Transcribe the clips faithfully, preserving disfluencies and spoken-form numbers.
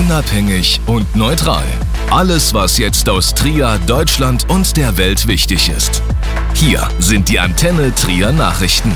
unabhängig und neutral. Alles, was jetzt aus Trier, Deutschland und der Welt wichtig ist. Hier sind die Antenne Trier Nachrichten.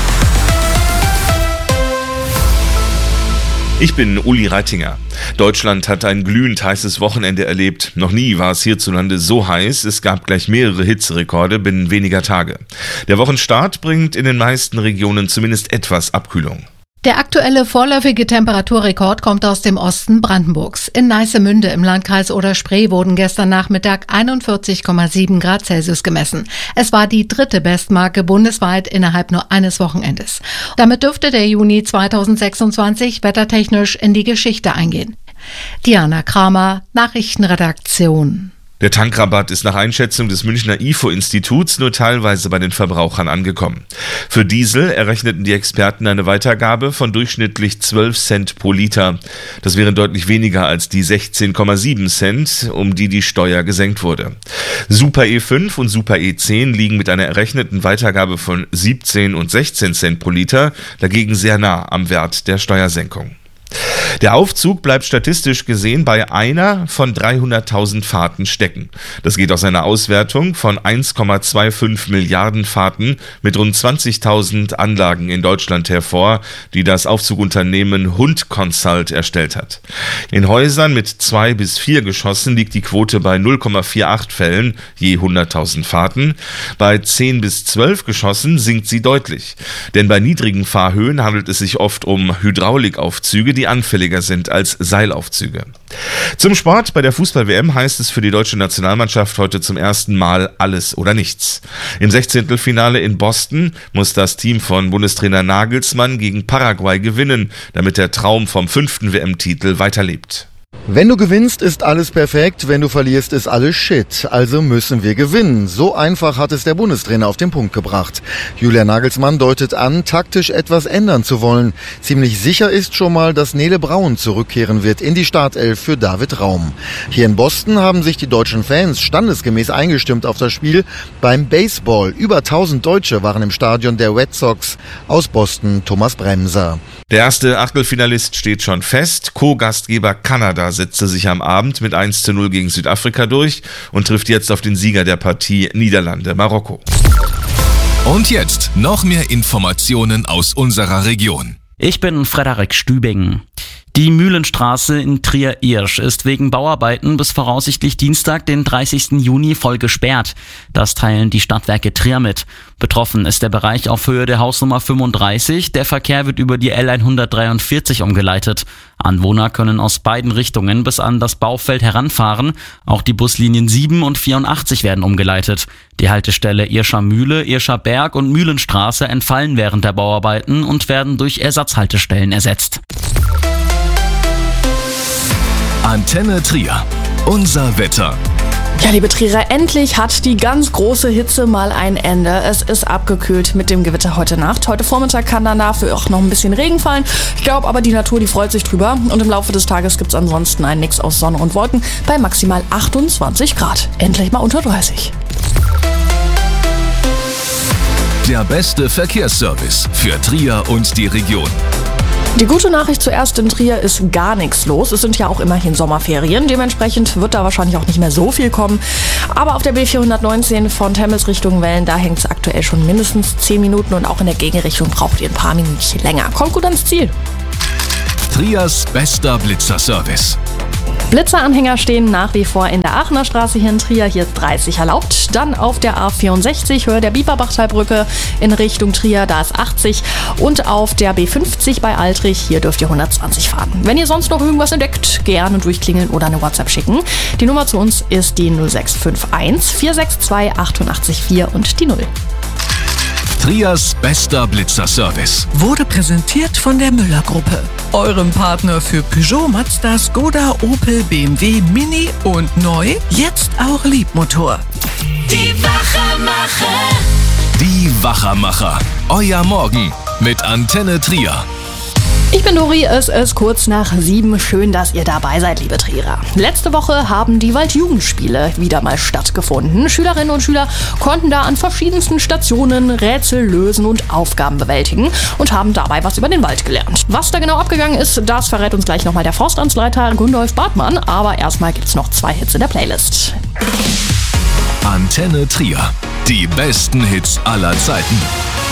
Ich bin Uli Reitinger. Deutschland hat ein glühend heißes Wochenende erlebt. Noch nie war es hierzulande so heiß. Es gab gleich mehrere Hitzerekorde binnen weniger Tage. Der Wochenstart bringt in den meisten Regionen zumindest etwas Abkühlung. Der aktuelle vorläufige Temperaturrekord kommt aus dem Osten Brandenburgs. In Neissemünde im Landkreis Oder-Spree wurden gestern Nachmittag einundvierzig Komma sieben Grad Celsius gemessen. Es war die dritte Bestmarke bundesweit innerhalb nur eines Wochenendes. Damit dürfte der Juni zweitausendsechsundzwanzig wettertechnisch in die Geschichte eingehen. Diana Kramer, Nachrichtenredaktion. Der Tankrabatt ist nach Einschätzung des Münchner I F O-Instituts nur teilweise bei den Verbrauchern angekommen. Für Diesel errechneten die Experten eine Weitergabe von durchschnittlich zwölf Cent pro Liter. Das wären deutlich weniger als die sechzehn Komma sieben Cent, um die die Steuer gesenkt wurde. Super E fünf und Super E zehn liegen mit einer errechneten Weitergabe von siebzehn und sechzehn Cent pro Liter dagegen sehr nah am Wert der Steuersenkung. Der Aufzug bleibt statistisch gesehen bei einer von dreihunderttausend Fahrten stecken. Das geht aus einer Auswertung von eins Komma fünfundzwanzig Milliarden Fahrten mit rund zwanzigtausend Anlagen in Deutschland hervor, die das Aufzugunternehmen Hund Consult erstellt hat. In Häusern mit zwei bis vier Geschossen liegt die Quote bei null Komma achtundvierzig Fällen je hunderttausend Fahrten. Bei zehn bis zwölf Geschossen sinkt sie deutlich. Denn bei niedrigen Fahrhöhen handelt es sich oft um Hydraulikaufzüge, die anfälliger sind als Seilaufzüge. Zum Sport. Bei der Fußball-W M heißt es für die deutsche Nationalmannschaft heute zum ersten Mal alles oder nichts. Im Sechzehntelfinale in Boston muss das Team von Bundestrainer Nagelsmann gegen Paraguay gewinnen, damit der Traum vom fünften W M-Titel weiterlebt. Wenn du gewinnst, ist alles perfekt, wenn du verlierst, ist alles Shit. Also müssen wir gewinnen. So einfach hat es der Bundestrainer auf den Punkt gebracht. Julian Nagelsmann deutet an, taktisch etwas ändern zu wollen. Ziemlich sicher ist schon mal, dass Nele Braun zurückkehren wird in die Startelf für David Raum. Hier in Boston haben sich die deutschen Fans standesgemäß eingestimmt auf das Spiel beim Baseball. Über tausend Deutsche waren im Stadion der Red Sox aus Boston, Thomas Bremser. Der erste Achtelfinalist steht schon fest. Co-Gastgeber Kanada setzte sich am Abend mit eins zu null gegen Südafrika durch und trifft jetzt auf den Sieger der Partie Niederlande-Marokko. Und jetzt noch mehr Informationen aus unserer Region. Ich bin Frederik Stübing. Die Mühlenstraße in Trier-Irsch ist wegen Bauarbeiten bis voraussichtlich Dienstag, den dreißigsten Juni, voll gesperrt. Das teilen die Stadtwerke Trier mit. Betroffen ist der Bereich auf Höhe der Hausnummer fünfunddreißig. Der Verkehr wird über die L hundertdreiundvierzig umgeleitet. Anwohner können aus beiden Richtungen bis an das Baufeld heranfahren. Auch die Buslinien sieben und vierundachtzig werden umgeleitet. Die Haltestelle Irscher Mühle, Irscher Berg und Mühlenstraße entfallen während der Bauarbeiten und werden durch Ersatzhaltestellen ersetzt. Antenne Trier. Unser Wetter. Ja, liebe Trierer, endlich hat die ganz große Hitze mal ein Ende. Es ist abgekühlt mit dem Gewitter heute Nacht. Heute Vormittag kann dann dafür auch noch ein bisschen Regen fallen. Ich glaube aber, die Natur, die freut sich drüber. Und im Laufe des Tages gibt es ansonsten einen Mix aus Sonne und Wolken bei maximal achtundzwanzig Grad. Endlich mal unter dreißig. Der beste Verkehrsservice für Trier und die Region. Die gute Nachricht zuerst: in Trier ist gar nichts los. Es sind ja auch immerhin Sommerferien. Dementsprechend wird da wahrscheinlich auch nicht mehr so viel kommen. Aber auf der B vierhundertneunzehn von Temmels Richtung Wellen, da hängt es aktuell schon mindestens zehn Minuten. Und auch in der Gegenrichtung braucht ihr ein paar Minuten länger. Kommt gut ans Ziel. Triers bester Blitzerservice. Blitzeranhänger stehen nach wie vor in der Aachener Straße hier in Trier, hier ist dreißig erlaubt. Dann auf der A vierundsechzig, Höhe der Bieberbachtalbrücke in Richtung Trier, da ist achtzig. Und auf der B fünfzig bei Altrich, hier dürft ihr hundertzwanzig fahren. Wenn ihr sonst noch irgendwas entdeckt, gerne durchklingeln oder eine WhatsApp schicken. Die Nummer zu uns ist die null sechs fünf eins, vier sechs zwei, acht acht vier und die null. Triers bester Blitzerservice wurde präsentiert von der Müller-Gruppe, eurem Partner für Peugeot, Mazda, Skoda, Opel, B M W, Mini und neu, jetzt auch Liebmotor. Die Wachermacher. Die Wachermacher. Euer Morgen mit Antenne Trier. Ich bin Dori, es ist kurz nach sieben. Schön, dass ihr dabei seid, liebe Trierer. Letzte Woche haben die Waldjugendspiele wieder mal stattgefunden. Schülerinnen und Schüler konnten da an verschiedensten Stationen Rätsel lösen und Aufgaben bewältigen und haben dabei was über den Wald gelernt. Was da genau abgegangen ist, das verrät uns gleich nochmal der Forstansleiter Gundolf Bartmann. Aber erstmal gibt's noch zwei Hits in der Playlist. Antenne Trier. Die besten Hits aller Zeiten.